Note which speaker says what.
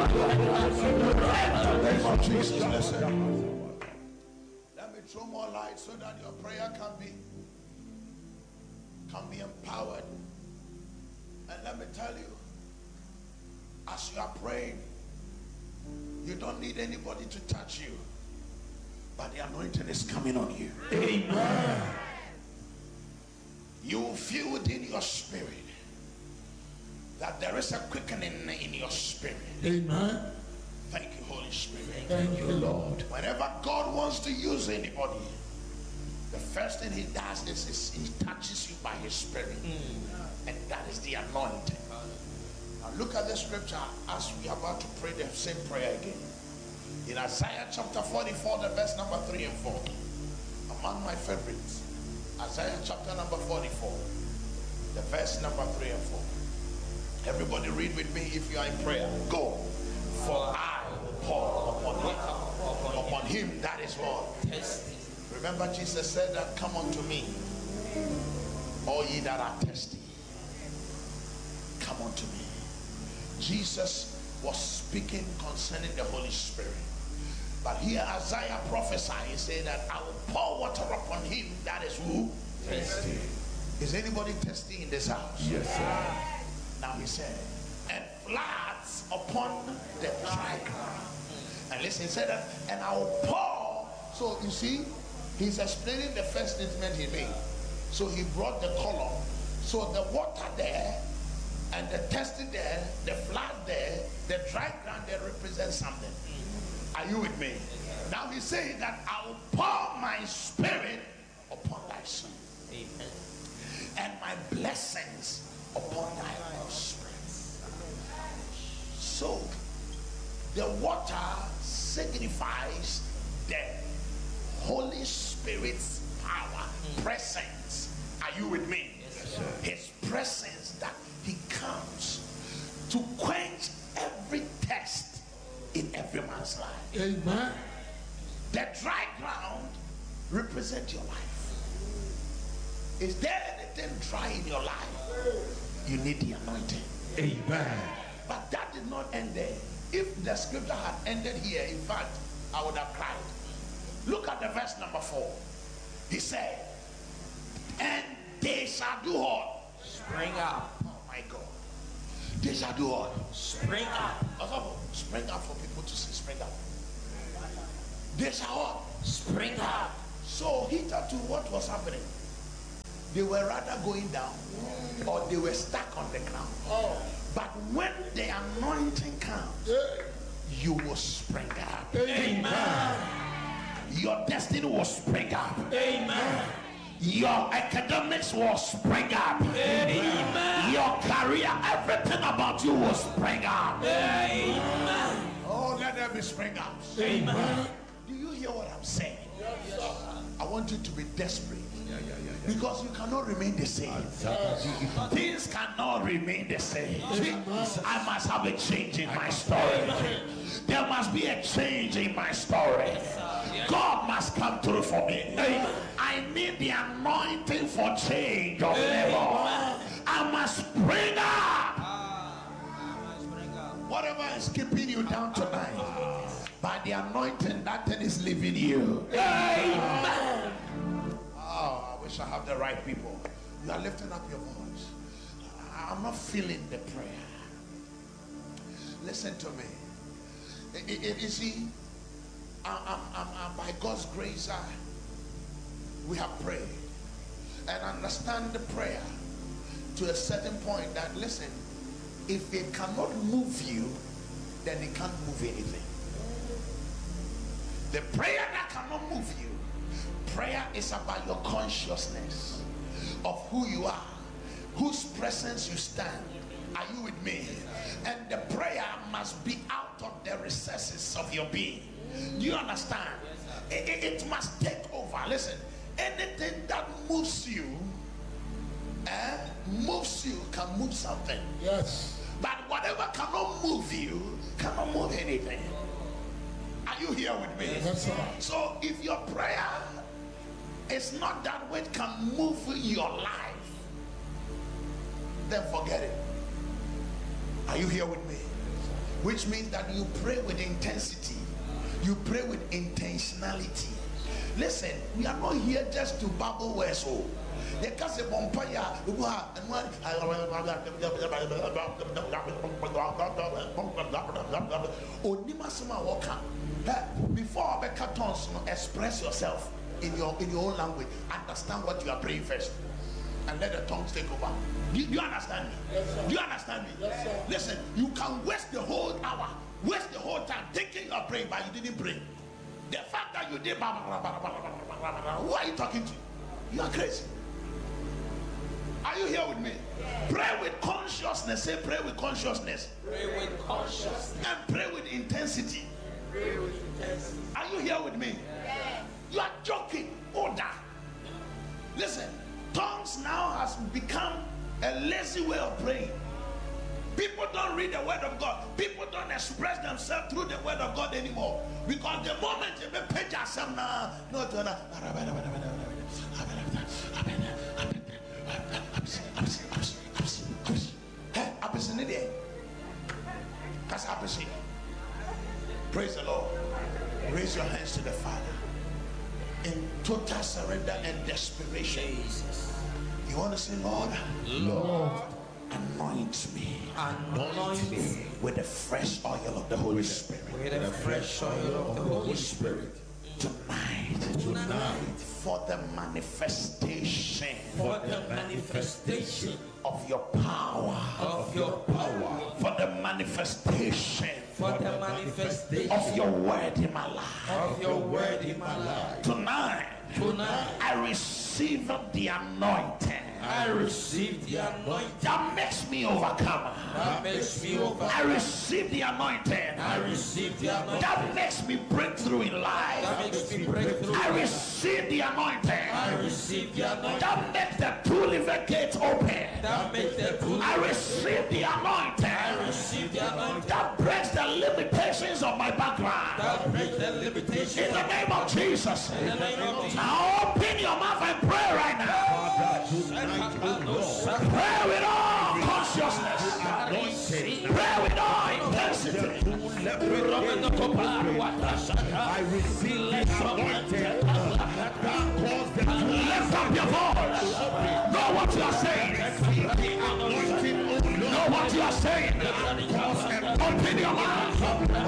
Speaker 1: name of Jesus, listen. Let me throw more light so that your prayer can be empowered. And let me tell you, as you are praying, you don't need anybody to touch you, but the anointing is coming on you. Amen. You will feel within your spirit that there is a quickening in your spirit. Amen. Thank you, Holy Spirit. Thank you, Lord. Whenever God wants to use anybody, the first thing he does is he touches you by his spirit. And that is the anointing. Now look at the scripture as we are about to pray the same prayer again. In Isaiah chapter 44, the verse number 3 and 4. Among my favorites. Isaiah chapter number 44, the verse number 3 and 4. Everybody read with me if you are in prayer. Go. For I will pour upon him that is what? Remember Jesus said that, come unto me, all ye that are thirsty. Come unto me. Jesus was speaking concerning the Holy Spirit. But here Isaiah prophesied, he said that I will pour water upon him that is who? Thirsty. Is anybody thirsty in this house? Yes, sir. Now he said, and floods upon the dry ground. And listen, he said that, and I will pour. So you see, he's explaining the first statement he made. So he brought the column. So the water there, and the thirsty there, the flood there, the dry ground there represents something. Are you with me? Now he's saying that I will pour my spirit upon thy son. Amen. And my blessings upon thy offspring. So the water signifies the Holy Spirit's power, presence. Are you with me? Yes, sir. His presence that he comes to quench every thirst in every man's life. Amen. The dry ground represents your life. Is there anything dry in your life? You need the anointing. Amen. But that did not end there. If the scripture had ended here, in fact, I would have cried. Look at the verse number 4. He said, and they shall do what? Spring up. Oh my God. They shall do what? Spring up. Spring up for people to say spring up. They shall what? Spring up. So hitherto what was happening? They were rather going down or they were stuck on the ground. But when the anointing comes, you will spring up. Amen. Your destiny will spring up. Amen. Your academics will spring up. Amen. Your career, everything about you will spring up. Amen. Oh, let there be spring ups. Amen. Do you hear what I'm saying? Yes, I want you to be desperate. Because you cannot remain the same. Things cannot remain the same. I must have a change in my story. There must be a change in my story. God must come through for me. I need the anointing for change of level. I must spring up. Whatever is keeping you down tonight, by the anointing, that thing is leaving you. Amen. Oh, I wish I have the right people. You are lifting up your voice. I'm not feeling the prayer. Listen to me. You see, by God's grace, we have prayed and understand the prayer to a certain point that, listen, if it cannot move you, then it can't move anything. The prayer that cannot move you, prayer is about your consciousness of who you are, whose presence you stand. Are you with me? And the prayer must be out of the recesses of your being. Do you understand? It must take over. Listen, anything that moves you can move something. Yes. But whatever cannot move you cannot move anything. Are you here with me? Yes, sir. So if your prayer is not that which can move your life, then forget it. Are you here with me? which means that you pray with intensity, you pray with intentionality. Listen, we are not here just to babble words. Oh, they can't say Bompaya. Before the cartons, express yourself in your own language. Understand what you are praying first, and let the tongues take over. Do you understand me?
Speaker 2: Yes, sir.
Speaker 1: Do you understand me?
Speaker 2: Yes, sir.
Speaker 1: Listen, you can waste the whole hour, waste the whole time thinking you are praying, but you didn't pray. The fact that you did, who are you talking to? You are crazy. Are you here with me? Yes. Pray with consciousness. Say, pray with consciousness.
Speaker 2: Pray with consciousness.
Speaker 1: And pray with intensity.
Speaker 2: Pray with intensity.
Speaker 1: Are you here with me?
Speaker 2: Yes.
Speaker 1: You are joking. Order. Listen, tongues now has become a lazy way of praying. People don't read the word of God. People don't express themselves through the word of God anymore. Because the moment you page yourself now, praise the Lord. Raise your hands to the Father in total surrender and desperation. Jesus. You want to say, Lord,
Speaker 3: Lord,
Speaker 1: anoint me.
Speaker 3: Anoint me
Speaker 1: with the fresh oil of the Holy Spirit.
Speaker 3: With the fresh oil of the Holy Spirit.
Speaker 1: Tonight, for the manifestation, of your power, for the manifestation, of your word in my life, tonight I receive the anointing.
Speaker 3: I receive the anointing
Speaker 1: that makes me overcomer. I receive the anointing that makes me break through in life. I receive the anointing that makes the two-lever gate open. I receive the anointing that breaks the limitations of my background. In the name of Jesus. Now open your mouth and pray right now. Pray with all consciousness. Pray with all intensity.
Speaker 3: I receive the anointing.
Speaker 1: Lift up your voice. Know what you are saying. Know what you are saying. Open your mouth.